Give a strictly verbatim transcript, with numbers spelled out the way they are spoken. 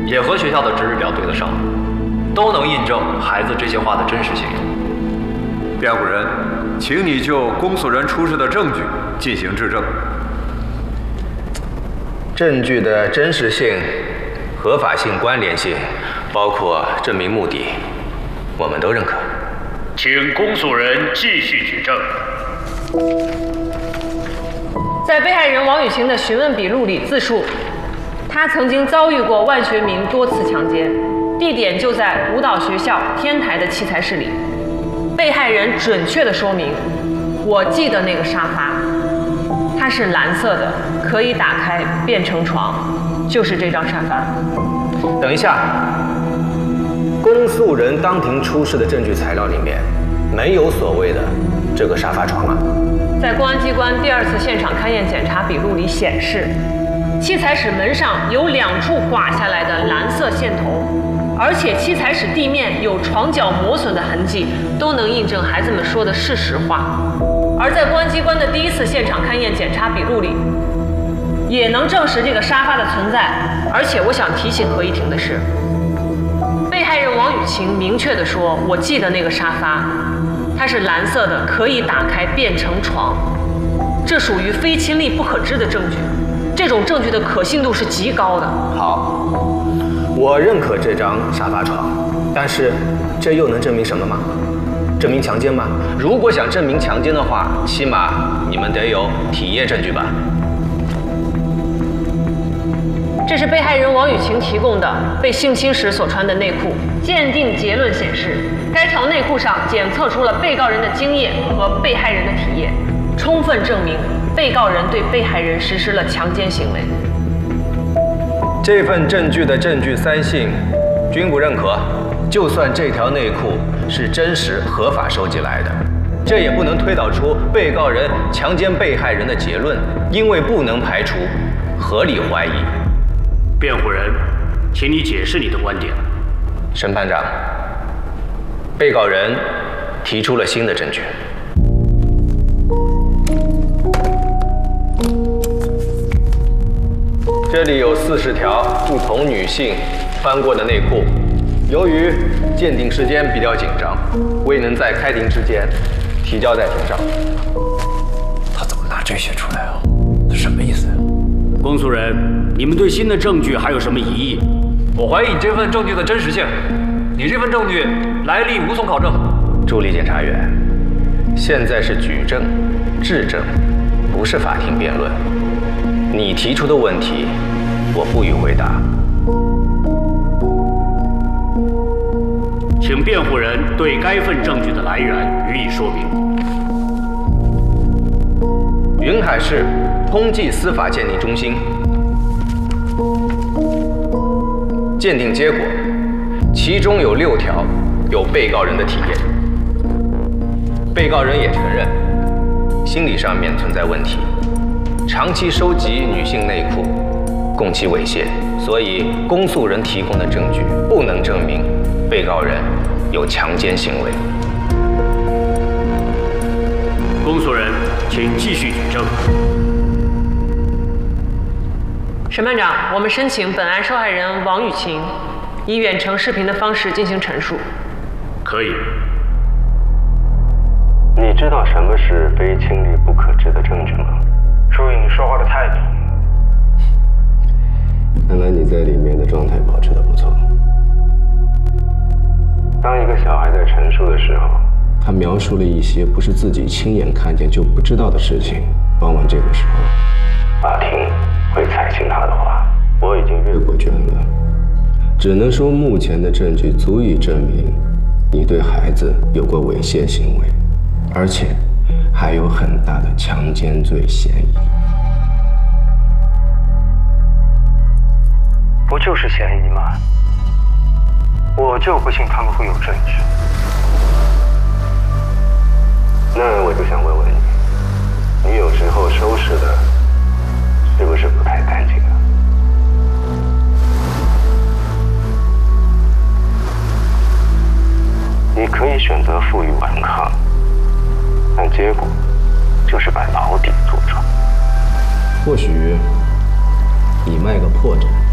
也和学校的值日表对得上，都能印证孩子这些话的真实性。 辩护人，请你就公诉人出示的证据进行质证。 证据的真实性、合法性、关联性，包括证明目的，我们都认可。 请公诉人继续举证。 在被害人王雨晴的询问笔录里自述，他曾经遭遇过万学明多次强奸，地点就在舞蹈学校天台的器材室里。被害人准确地说明，我记得那个沙发，它是蓝色的，可以打开变成床，就是这张沙发。 等一下，公诉人当庭出示的证据材料里面没有所谓的这个沙发床啊。 在公安机关第二次现场勘验检查笔录里显示，器材室门上有两处刮下来的蓝色线头，而且器材室地面有床脚磨损的痕迹，都能印证孩子们说的是实话。而在公安机关的第一次现场勘验检查笔录里，也能证实这个沙发的存在。而且我想提醒合议庭的是，被害人王雨晴明确地说，我记得那个沙发，它是蓝色的，可以打开变成床，这属于非亲历不可知的证据，这种证据的可信度是极高的。 好，我认可这张沙发床，但是这又能证明什么吗？证明强奸吗？如果想证明强奸的话，起码你们得有体液证据吧？ 这是被害人王雨晴提供的被性侵时所穿的内裤，鉴定结论显示，该条内裤上检测出了被告人的精液和被害人的体液，充分证明被告人对被害人实施了强奸行为。 这份证据的证据三性均不认可，就算这条内裤是真实合法收集来的，这也不能推导出被告人强奸被害人的结论，因为不能排除合理怀疑。 辩护人，请你解释你的观点。 审判长，被告人提出了新的证据。这里有四十条不同女性穿过的内裤，由于鉴定时间比较紧张，未能在开庭之前提交在庭上。 他怎么拿这些出来啊？这什么意思呀？ 公诉人，你们对新的证据还有什么疑义？ 我怀疑你这份证据的真实性，你这份证据来历无从考证。 助理检察员，现在是举证、质证，不是法庭辩论。你提出的问题，我不予回答。 请辩护人对该份证据的来源予以说明。 云海市通济司法鉴定中心鉴定结果，其中有六条有被告人的体液，被告人也承认心理上面存在问题，长期收集女性内裤，供其猥亵，所以公诉人提供的证据不能证明被告人有强奸行为。 公诉人，请继续举证。 审判长，我们申请本案受害人王雨晴以远程视频的方式进行陈述。 可以。 你知道什么是非亲历不可知的证据吗？注意你说话的态度。看来你在里面的状态保持得不错。当一个小孩在陈述的时候，他描述了一些不是自己亲眼看见就不知道的事情，往往这个时候，法庭会采信他的话。我已经阅过卷了，只能说目前的证据足以证明你对孩子有过猥亵行为，而且还有很大的强奸罪嫌疑。不就是嫌疑吗？我就不信他们会有证据。那我就想问问你，你有时候收拾的是不是不太干净啊？你可以选择负隅顽抗，但结果就是把牢底坐穿。或许你卖个破绽。